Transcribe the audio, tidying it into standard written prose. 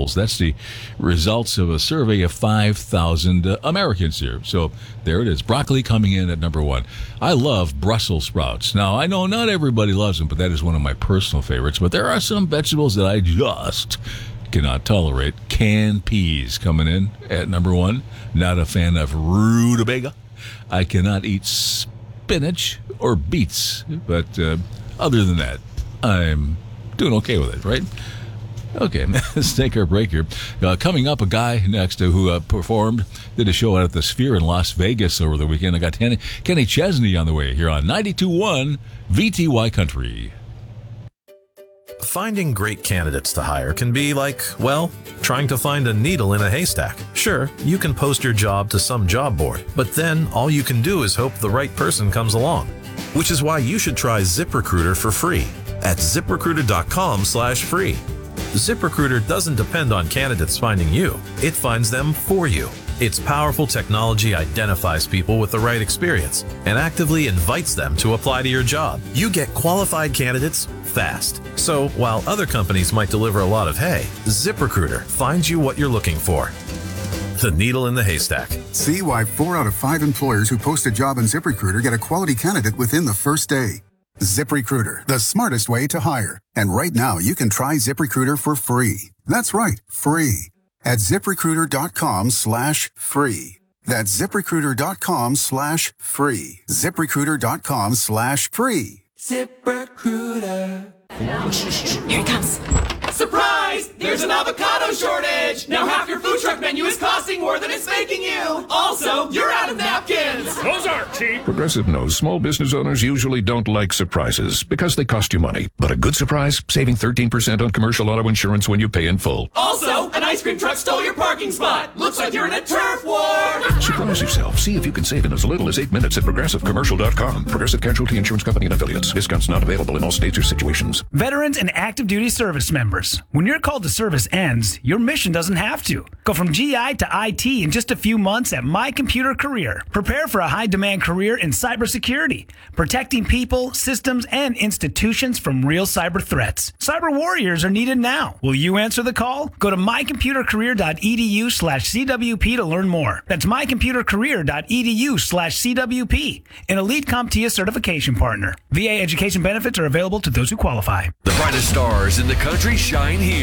vegetables. That's the results of a survey of 5,000 Americans here. So there it is. Broccoli coming in at number one. I love Brussels sprouts. Now, I know not everybody loves them, but that is one of my personal favorites. But there are some vegetables that I just cannot tolerate. Canned peas coming in at number one. Not a fan of rutabaga. I cannot eat spinach or beets, but other than that, I'm doing okay with it, right? Okay, let's take our break here. Coming up, a guy next who did a show out at the Sphere in Las Vegas over the weekend. I got Kenny Chesney on the way here on 92.1 VTY Country. Finding great candidates to hire can be like, well, trying to find a needle in a haystack. Sure, you can post your job to some job board, but then all you can do is hope the right person comes along. Which is why you should try ZipRecruiter for free at ZipRecruiter.com/free. ZipRecruiter doesn't depend on candidates finding you. It finds them for you. Its powerful technology identifies people with the right experience and actively invites them to apply to your job. You get qualified candidates fast. So while other companies might deliver a lot of hay, ZipRecruiter finds you what you're looking for. The needle in the haystack. See why 4 out of 5 employers who post a job on ZipRecruiter get a quality candidate within the first day. ZipRecruiter, the smartest way to hire. And right now, you can try ZipRecruiter for free. That's right, free. At ZipRecruiter.com/free. That's ZipRecruiter.com/free. ZipRecruiter.com/free. ZipRecruiter. Here it comes. Surprise! There's an avocado shortage! Now half your food truck menu is costing more than it's making you! Also, you're out of napkins! Those aren't cheap! Progressive knows small business owners usually don't like surprises because they cost you money. But a good surprise, saving 13% on commercial auto insurance when you pay in full. Also, an ice cream truck stole your parking spot! Looks like you're in a turf war! Surprise yourself. See if you can save in as little as 8 minutes at ProgressiveCommercial.com. Progressive Casualty Insurance Company and Affiliates. Discounts not available in all states or situations. Veterans and active duty service members. When your call to service ends, your mission doesn't have to. Go from GI to IT in just a few months at My Computer Career. Prepare for a high-demand career in cybersecurity, protecting people, systems, and institutions from real cyber threats. Cyber warriors are needed now. Will you answer the call? Go to mycomputercareer.edu/CWP to learn more. That's mycomputercareer.edu/CWP, an elite CompTIA certification partner. VA education benefits are available to those who qualify. The brightest stars in the country shine here.